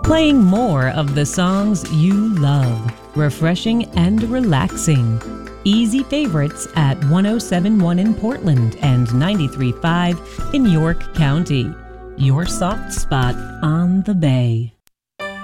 Playing more of the songs you love, refreshing and relaxing. Easy favorites at 107.1 in Portland and 93.5 in York County. Your soft spot on the Bay.